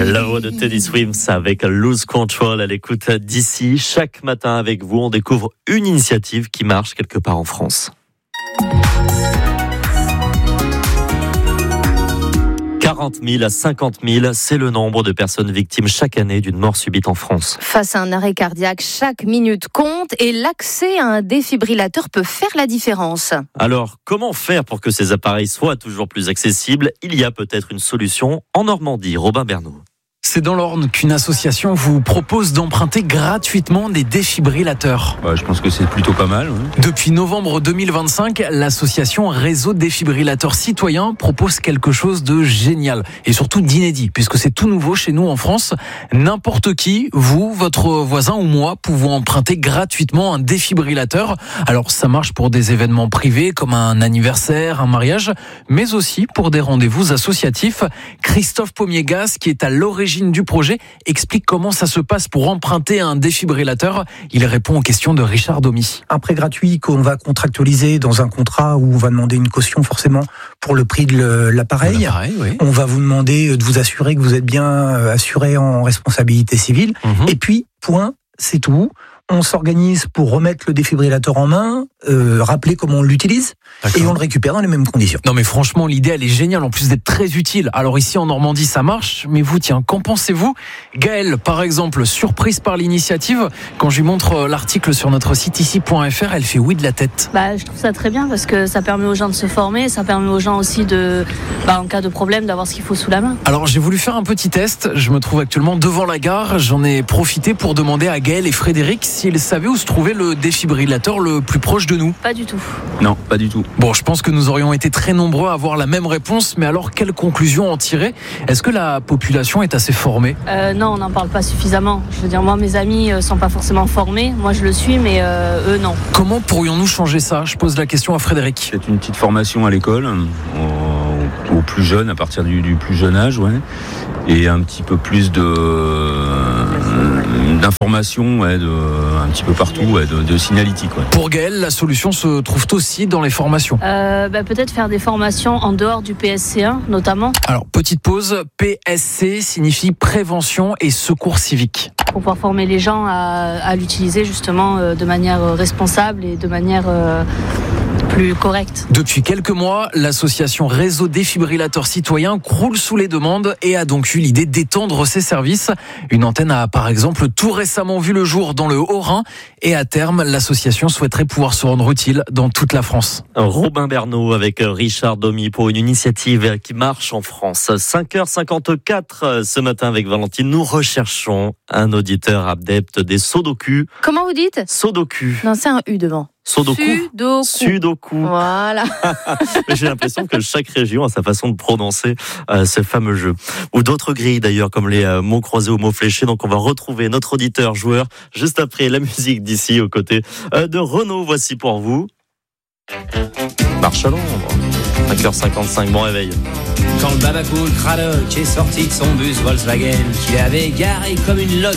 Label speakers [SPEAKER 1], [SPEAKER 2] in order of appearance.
[SPEAKER 1] L'heure de Teddy Swims avec Lose Control à l'écoute d'ici. Chaque matin avec vous, on découvre une initiative qui marche quelque part en France. 40 000 à 50 000, c'est le nombre de personnes victimes chaque année d'une mort subite en France.
[SPEAKER 2] Face à un arrêt cardiaque, chaque minute compte et l'accès à un défibrillateur peut faire la différence.
[SPEAKER 1] Alors, comment faire pour que ces appareils soient toujours plus accessibles ? Il y a peut-être une solution en Normandie. Robin Bernot.
[SPEAKER 3] C'est dans l'Orne qu'une association vous propose d'emprunter gratuitement des défibrillateurs.
[SPEAKER 4] Je pense que c'est plutôt pas mal. Oui.
[SPEAKER 3] Depuis novembre 2025, l'association Réseau Défibrillateurs Citoyens propose quelque chose de génial et surtout d'inédit, puisque c'est tout nouveau chez nous en France. N'importe qui, vous, votre voisin ou moi, pouvons emprunter gratuitement un défibrillateur. Alors ça marche pour des événements privés comme un anniversaire, un mariage, mais aussi pour des rendez-vous associatifs. Christophe Pomiegas, qui est à l'origine du projet, explique comment ça se passe pour emprunter un défibrillateur. Il répond aux questions de Richard Domy.
[SPEAKER 5] Un prêt gratuit qu'on va contractualiser dans un contrat où on va demander une caution forcément pour le prix de l'appareil.
[SPEAKER 3] Oui.
[SPEAKER 5] On va vous demander de vous assurer que vous êtes bien assuré en responsabilité civile. Et puis, point, c'est tout. On s'organise pour remettre le défibrillateur en main, rappeler comment on l'utilise, et on le récupère dans les mêmes conditions.
[SPEAKER 3] Non mais franchement, l'idée elle est géniale, en plus d'être très utile. Alors ici en Normandie ça marche, mais vous tiens, qu'en pensez-vous ? Gaëlle, par exemple, surprise par l'initiative, quand je lui montre l'article sur notre site ici.fr, elle fait oui de la tête.
[SPEAKER 6] Je trouve ça très bien parce que ça permet aux gens de se former, ça permet aux gens aussi en cas de problème, d'avoir ce qu'il faut sous la main.
[SPEAKER 3] Alors j'ai voulu faire un petit test, je me trouve actuellement devant la gare, j'en ai profité pour demander à Gaëlle et Frédéric s'ils savaient où se trouvait le défibrillateur le plus proche de nous.
[SPEAKER 6] Pas du tout.
[SPEAKER 4] Non, pas du tout.
[SPEAKER 3] Bon, je pense que nous aurions été très nombreux à avoir la même réponse, mais alors quelle conclusion en tirer ? Est-ce que la population est assez formée ?
[SPEAKER 6] Non, on n'en parle pas suffisamment. Je veux dire, moi, mes amis sont pas forcément formés. Moi, je le suis, mais eux, non.
[SPEAKER 3] Comment pourrions-nous changer ça ? Je pose la question à Frédéric.
[SPEAKER 4] C'est une petite formation à l'école, aux plus jeunes, à partir du plus jeune âge, et un petit peu plus d'informations, un petit peu partout, de signalétique.
[SPEAKER 3] Pour Gaëlle, la solution se trouve aussi dans les formations.
[SPEAKER 6] Peut-être faire des formations en dehors du PSC1, notamment.
[SPEAKER 3] Alors, petite pause, PSC signifie prévention et secours civique.
[SPEAKER 6] Pour pouvoir former les gens à l'utiliser justement de manière responsable et de manière plus correcte.
[SPEAKER 3] Depuis quelques mois, l'association Réseau Défibrillateurs Citoyens croule sous les demandes et a donc eu l'idée d'étendre ses services. Une antenne a par exemple tout récemment vu le jour dans le Haut-Rhin et à terme, l'association souhaiterait pouvoir se rendre utile dans toute la France.
[SPEAKER 1] Robin Bernot avec Richard Domy pour une initiative qui marche en France. 5h54 ce matin avec Valentine, nous recherchons un auditeur adepte des Sudoku.
[SPEAKER 2] Comment vous dites ?
[SPEAKER 1] Sudoku.
[SPEAKER 2] Non, c'est un U devant.
[SPEAKER 1] Sudoku.
[SPEAKER 2] Voilà.
[SPEAKER 1] J'ai l'impression que chaque région a sa façon de prononcer ce fameux jeu. Ou d'autres grilles d'ailleurs, comme les mots croisés ou mots fléchés. Donc on va retrouver notre auditeur joueur juste après la musique d'ici aux côtés de Renaud. Voici pour vous Marche à l'ombre. 5h55, bon réveil.
[SPEAKER 7] Quand le Babacool Cradock est sorti de son bus Volkswagen, qu'il avait garé comme une loque.